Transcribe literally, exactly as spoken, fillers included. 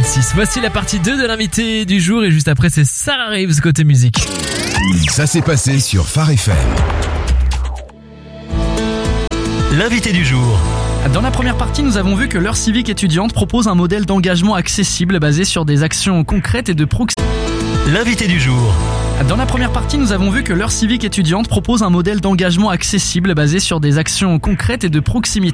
vingt-six. Voici la partie deux de l'invité du jour et juste après c'est Sarah Reeves côté musique. Ça s'est passé sur Phare F M. L'invité du jour. Dans la première partie, nous avons vu que l'heure civique étudiante propose un modèle d'engagement accessible basé sur des actions concrètes et de proximité. L'invité du jour. Dans la première partie, nous avons vu que l'heure civique étudiante propose un modèle d'engagement accessible basé sur des actions concrètes et de proximité.